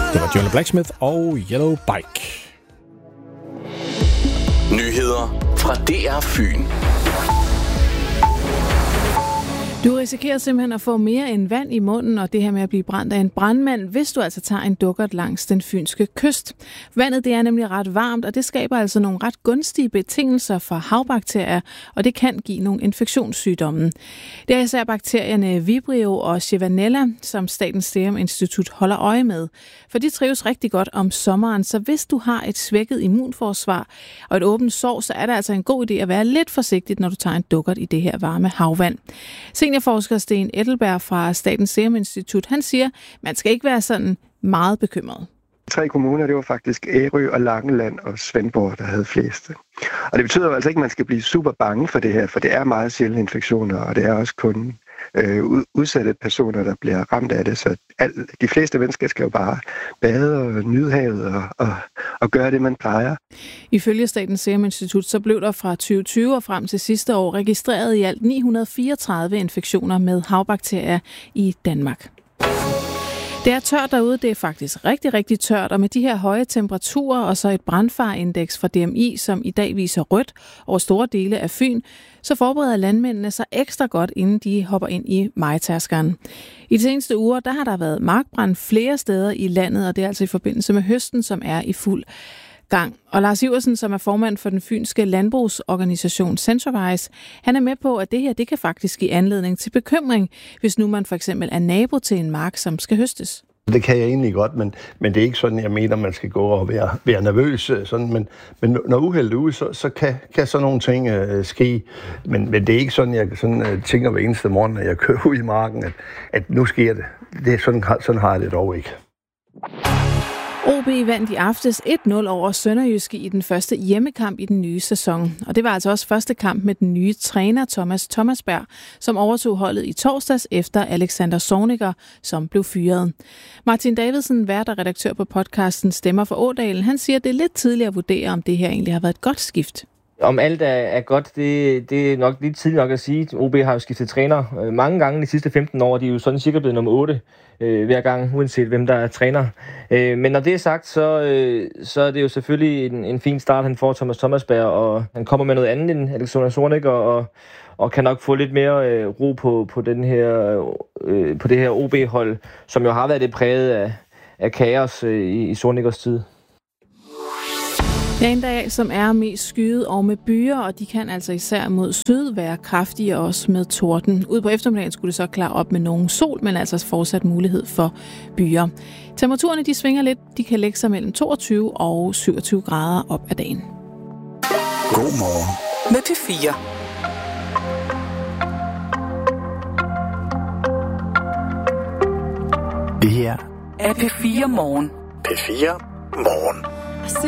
Det var Jonah Blacksmith og Yellow Bike. Nyheder fra DR Fyn. Du risikerer simpelthen at få mere end vand i munden, og det her med at blive brændt af en brandmand, hvis du altså tager en dukkert langs den fynske kyst. Vandet det er nemlig ret varmt, og det skaber altså nogle ret gunstige betingelser for havbakterier, og det kan give nogle infektionssygdomme. Det er især bakterierne Vibrio og Chivanella, som Statens Serum Institut holder øje med. For de trives rigtig godt om sommeren, så hvis du har et svækket immunforsvar og et åbent sår, så er det altså en god idé at være lidt forsigtig, når du tager en dukkert i det her varme havvand. Seniorforsker Sten Ettelberg fra Statens Serum Institut, han siger, man skal ikke være sådan meget bekymret. 3 kommuner, det var faktisk Ærø og Langeland og Svendborg, der havde flest. Og det betyder jo altså ikke, at man skal blive super bange for det her, for det er meget sjældne infektioner, og det er også kun udsatte personer, der bliver ramt af det. Så de fleste mennesker skal jo bare bade og nyde havet og gøre det, man plejer. Ifølge Statens Serum Institut, så blev der fra 2020 og frem til sidste år registreret i alt 934 infektioner med havbakterier i Danmark. Det er tørt derude, det er faktisk rigtig, rigtig tørt, og med de her høje temperaturer og så et brandfarindeks fra DMI, som i dag viser rødt over store dele af Fyn, så forbereder landmændene sig ekstra godt, inden de hopper ind i majtærskeren. I de seneste uger, der har der været markbrand flere steder i landet, og det er altså i forbindelse med høsten, som er i fuld gang. Og Lars Iversen, som er formand for den fynske landbrugsorganisation Centerwise, han er med på, at det her det kan faktisk give anledning til bekymring, hvis nu man for eksempel er nabo til en mark, som skal høstes. Det kan jeg egentlig godt, men det er ikke sådan, jeg mener, man skal gå og være nervøs. Sådan, men når uheldet er ude, så kan sådan nogle ting ske. Men det er ikke sådan, jeg tænker hver eneste morgen, når jeg kører ud i marken, at nu sker det. Det er sådan har jeg det dog ikke. OB vandt i aftes 1-0 over Sønderjyske i den første hjemmekamp i den nye sæson. Og det var altså også første kamp med den nye træner Thomas Thomasberg, som overtog holdet i torsdags efter Alexander Zorniger, som blev fyret. Martin Davidsen, vært og redaktør på podcasten Stemmer for Ådalen, han siger, at det er lidt tidligt at vurdere, om det her egentlig har været et godt skift. Om alt er godt, det er nok lidt tidligt nok at sige. OB har jo skiftet træner mange gange de sidste 15 år, de er jo sådan cirka blevet nummer 8 hver gang, uanset hvem der er træner. Men når det er sagt, så er det jo selvfølgelig en fin start, han får Thomas Thomasberg, og han kommer med noget andet end Alexander Zorniger, og kan nok få lidt mere ro på det her OB-hold, som jo har været lidt præget af kaos i Zornigers tid. Det er en dag, som er mest skyet og med byer, og de kan altså især mod syd være kraftige også med torden. Ud på eftermiddagen skulle det så klare op med nogen sol, men altså fortsat mulighed for byer. Temperaturerne de svinger lidt. De kan lægge sig mellem 22 og 27 grader op ad dagen. God morgen med P4. Det her er P4 Morgen. P4 Morgen.